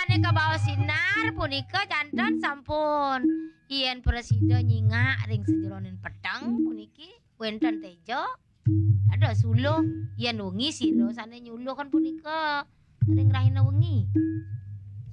Dene kebawa sinar punika janten sampun yen presida nyingak ring sejeroning pedang puniki wonten teja ada suluh yen wengi sira sane nyuluh kan punika ring rahina wengi